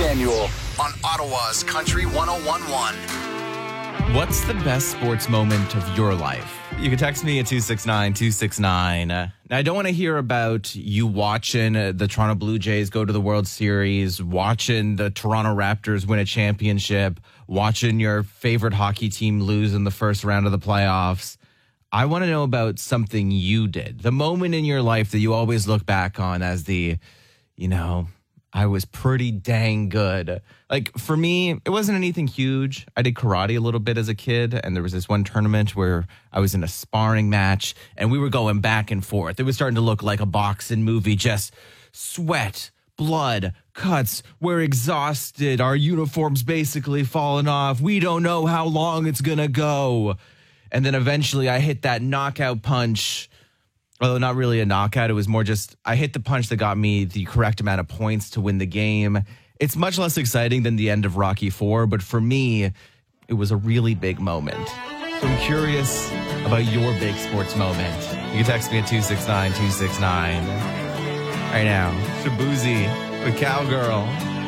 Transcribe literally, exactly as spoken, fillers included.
Samuel on Ottawa's Country one oh one point one. What's the best sports moment of your life? You can text me at two six nine, two six nine. Now, I don't want to hear about you watching the Toronto Blue Jays go to the World Series, watching the Toronto Raptors win a championship, watching your favorite hockey team lose in the first round of the playoffs. I want to know about something you did, the moment in your life that you always look back on as the, you know, I was pretty dang good. Like, for me, it wasn't anything huge. I did karate a little bit as a kid, and there was this one tournament where I was in a sparring match, and we were going back and forth. It was starting to look like a boxing movie, just sweat, blood, cuts. We're exhausted. Our uniforms basically falling off. We don't know how long it's going to go. And then eventually I hit that knockout punch. Although not really a knockout, it was more just I hit the punch that got me the correct amount of points to win the game. It's much less exciting than the end of Rocky four, but for me, it was a really big moment. So I'm curious about your big sports moment. You can text me at two six nine, two six nine. Right now, Shabuzi with Cowgirl.